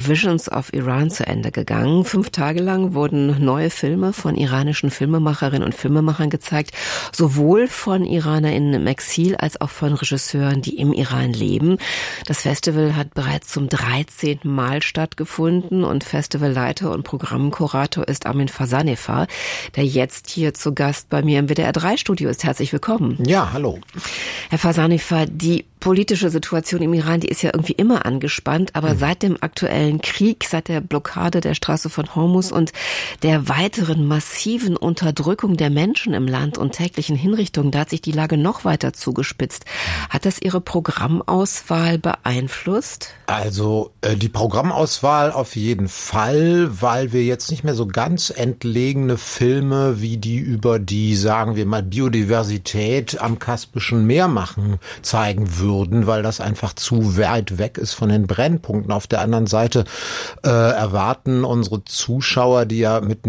Visions of Iran zu Ende gegangen. 5 Tage lang wurden neue Filme von iranischen Filmemacherinnen und Filmemachern gezeigt, sowohl von IranerInnen im Exil als auch von Regisseuren, die im Iran leben. Das Festival hat bereits zum 13. Mal stattgefunden und Festivalleiter und Programmkurator ist Armin Fasanifar, der jetzt hier zu Gast bei mir im WDR-3-Studio ist. Herzlich willkommen. Ja, hallo. Herr Fasanifar, die politische Situation im Iran, die ist ja irgendwie immer angespannt, aber seit dem aktuellen Krieg, seit der Blockade der Straße von Hormuz und der weiteren massiven Unterdrückung der Menschen im Land und täglichen Hinrichtungen, da hat sich die Lage noch weiter zugespitzt. Hat das Ihre Programmauswahl beeinflusst? Also die Programmauswahl auf jeden Fall, weil wir jetzt nicht mehr so ganz entlegene Filme wie die über die, sagen wir mal, Biodiversität am Kaspischen Meer machen, zeigen würden, weil das einfach zu weit weg ist von den Brennpunkten. Auf der anderen Seite erwarten unsere Zuschauer, die ja mit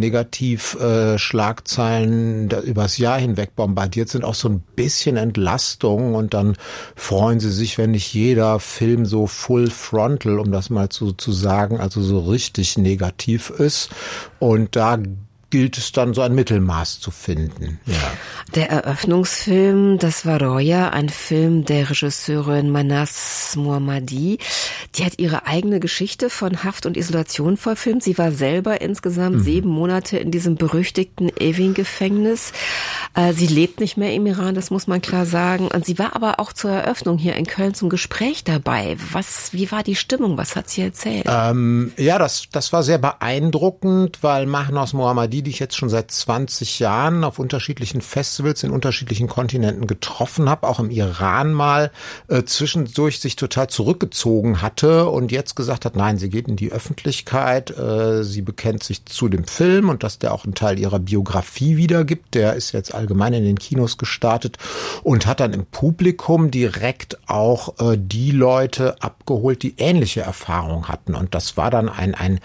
Negativschlagzeilen übers Jahr hinweg bombardiert sind, auch so ein bisschen Entlastung und dann freuen sie sich, wenn nicht jeder Film so full frontal, um das mal zu sagen, also so richtig negativ ist. Und da gilt es dann, so ein Mittelmaß zu finden. Ja. Der Eröffnungsfilm, das war Roya, ein Film der Regisseurin Manas Mohammadi. Die hat ihre eigene Geschichte von Haft und Isolation verfilmt. Sie war selber insgesamt 7 Monate in diesem berüchtigten Evin-Gefängnis. Sie lebt nicht mehr im Iran, das muss man klar sagen. Und sie war aber auch zur Eröffnung hier in Köln zum Gespräch dabei. Wie war die Stimmung? Was hat sie erzählt? Ja, das war sehr beeindruckend, weil Manas Mohammadi, die ich jetzt schon seit 20 Jahren auf unterschiedlichen Festivals in unterschiedlichen Kontinenten getroffen habe, auch im Iran mal zwischendurch sich total zurückgezogen hatte und jetzt gesagt hat, nein, sie geht in die Öffentlichkeit, sie bekennt sich zu dem Film und dass der auch einen Teil ihrer Biografie wiedergibt. Der ist jetzt allgemein in den Kinos gestartet und hat dann im Publikum direkt auch die Leute abgeholt, die ähnliche Erfahrungen hatten. Und das war dann ein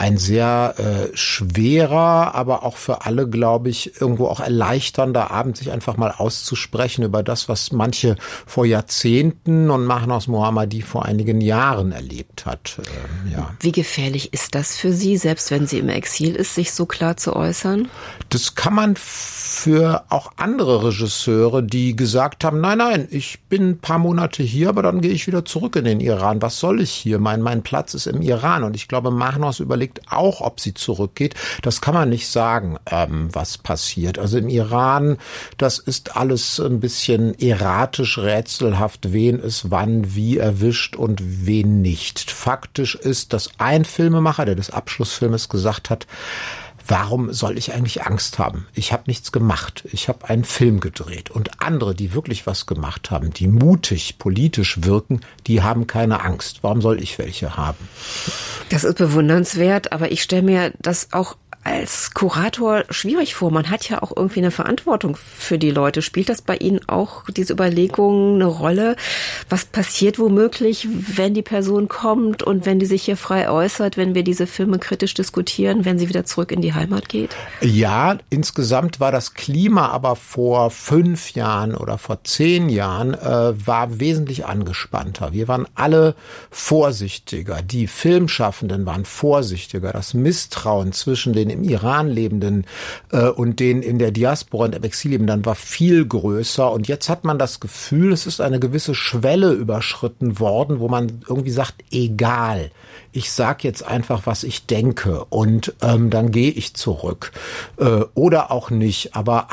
sehr schwerer, aber auch für alle, glaube ich, irgendwo auch erleichternder Abend, sich einfach mal auszusprechen über das, was manche vor Jahrzehnten und Manas Mohammadi vor einigen Jahren erlebt hat. Ja. Wie gefährlich ist das für Sie, selbst wenn sie im Exil ist, sich so klar zu äußern? Das kann man für auch andere Regisseure, die gesagt haben, nein, ich bin ein paar Monate hier, aber dann gehe ich wieder zurück in den Iran. Was soll ich hier? Mein Platz ist im Iran. Und ich glaube, Manas überlegt auch, ob sie zurückgeht. Das kann man nicht sagen, was passiert. Also im Iran, das ist alles ein bisschen erratisch, rätselhaft, wen es wann wie erwischt und wen nicht. Faktisch ist, dass ein Filmemacher, der des Abschlussfilmes gesagt hat, warum soll ich eigentlich Angst haben? Ich habe nichts gemacht. Ich habe einen Film gedreht. Und andere, die wirklich was gemacht haben, die mutig politisch wirken, die haben keine Angst. Warum soll ich welche haben? Das ist bewundernswert, aber ich stelle mir das auch als Kurator schwierig vor. Man hat ja auch irgendwie eine Verantwortung für die Leute. Spielt das bei Ihnen auch, diese Überlegung, eine Rolle? Was passiert womöglich, wenn die Person kommt und wenn die sich hier frei äußert, wenn wir diese Filme kritisch diskutieren, wenn sie wieder zurück in die Heimat geht? Ja, insgesamt war das Klima aber vor 5 Jahren oder vor 10 Jahren war wesentlich angespannter. Wir waren alle vorsichtiger. Die Filmschaffenden waren vorsichtiger. Das Misstrauen zwischen den im Iran lebenden und den in der Diaspora und im Exil lebenden war viel größer. Und jetzt hat man das Gefühl, es ist eine gewisse Schwelle überschritten worden, wo man irgendwie sagt, egal, ich sag jetzt einfach, was ich denke und dann gehe ich zurück. Oder auch nicht. Aber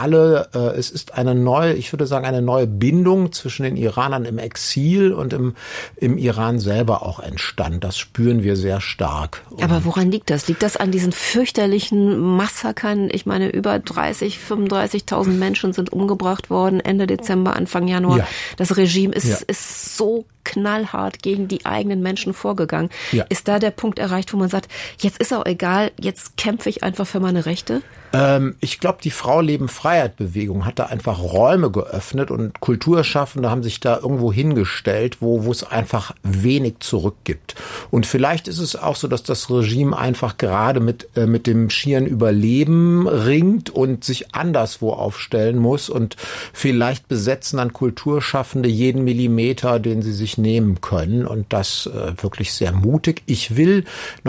es ist eine neue, ich würde sagen, eine neue Bindung zwischen den Iranern im Exil und im Iran selber auch entstanden. Das spüren wir sehr stark. Aber woran liegt das? Liegt das an diesen fürchterlichen Massakern? Ich meine, über 35.000 Menschen sind umgebracht worden, Ende Dezember, Anfang Januar. Ja. Das Regime ist so knallhart gegen die eigenen Menschen vorgegangen. Ja. Ist da der Punkt erreicht, wo man sagt, jetzt ist auch egal, jetzt kämpfe ich einfach für meine Rechte? Ich glaube, die Frau-Leben-Freiheit-Bewegung hat da einfach Räume geöffnet und Kulturschaffende haben sich da irgendwo hingestellt, wo es einfach wenig zurückgibt. Und vielleicht ist es auch so, dass das Regime einfach gerade mit dem schieren Überleben ringt und sich anderswo aufstellen muss und vielleicht besetzen dann Kulturschaffende jeden Millimeter, den sie sich nehmen können und das wirklich sehr mutig. Ich will